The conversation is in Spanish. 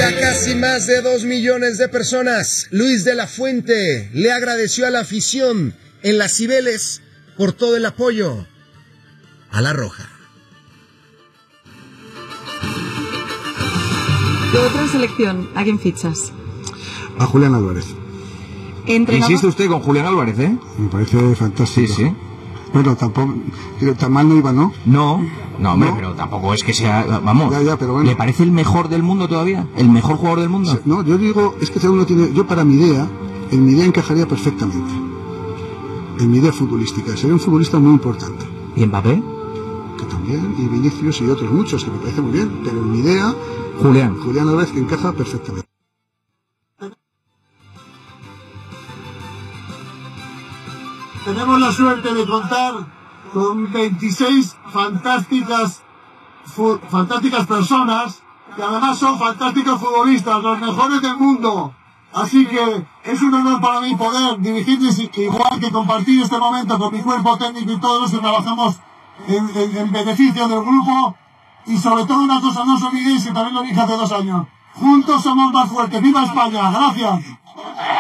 a casi más de 2 millones de personas, Luis de la Fuente le agradeció a la afición en Las Cibeles por todo el apoyo a la Roja. ¿De otra selección a quién fichas? A Julián Álvarez. Insiste usted con Julián Álvarez, ¿eh? Me parece fantástico. Sí, sí. Bueno, tampoco, tan mal no iba, ¿no? No, hombre, pero tampoco es que sea, vamos, ya, pero bueno. ¿Le parece el mejor del mundo todavía? ¿El mejor jugador del mundo? No, yo digo, es que cada uno tiene, yo para mi idea, en mi idea encajaría perfectamente. En mi idea futbolística, sería un futbolista muy importante. ¿Y Mbappé? Que también, y Vinicius y otros muchos, que me parece muy bien, pero en mi idea, Julián Álvarez, que encaja perfectamente. Tenemos la suerte de contar con 26 fantásticas personas que además son fantásticos futbolistas, los mejores del mundo. Así que es un honor para mí poder dirigirles igual que compartir este momento con mi cuerpo técnico y todos los que trabajamos en beneficio del grupo. Y sobre todo una cosa, no os olvidéis que también lo dije hace 2 años. Juntos somos más fuertes. ¡Viva España! ¡Gracias!